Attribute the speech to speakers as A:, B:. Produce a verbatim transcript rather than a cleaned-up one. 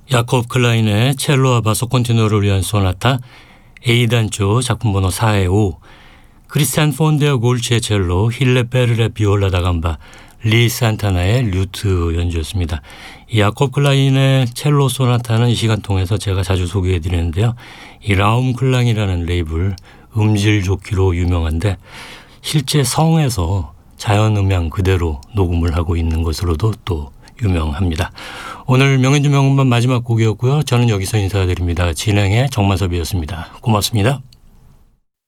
A: 야콥 클라인의 첼로와 바소 콘티노를 위한 소나타 A단조 작품 번호 사에오, 크리스티안 폰데어 골치의 첼로, 힐레 베르의 비올라 다감바, 리 산타나의 류트 연주였습니다. 이 야콥 클라인의 첼로 소나타는 이 시간 통해서 제가 자주 소개해 드리는데요. 이 라움 클랑이라는 레이블, 음질 좋기로 유명한데 실제 성에서 자연 음향 그대로 녹음을 하고 있는 것으로도 또 유명합니다. 오늘 명연주 명음반 마지막 곡이었고요. 저는 여기서 인사드립니다. 진행의 정만섭이었습니다. 고맙습니다.